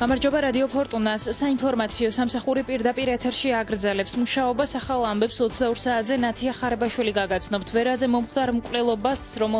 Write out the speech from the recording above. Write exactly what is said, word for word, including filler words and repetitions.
გამარჯობა რადიო ფორტუნას საინფორმაციო სამსახური პირდაპირ ეთერში აგრძელებს მუშაობას ახალ ამბებს ოცდაორ საათზე ნათია ხარებაშვილი გაგაცნობთ ვერაზე მომხდარ მკვლელობას